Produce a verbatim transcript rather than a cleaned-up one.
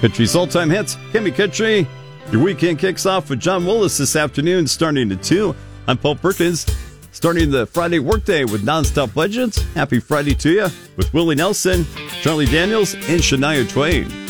Country's all-time hits, Kimmy Country. Your weekend kicks off with John Willis this afternoon, starting at two. I'm Paul Perkins, starting the Friday workday with Nonstop Legends. Happy Friday to you with Willie Nelson, Charlie Daniels, and Shania Twain.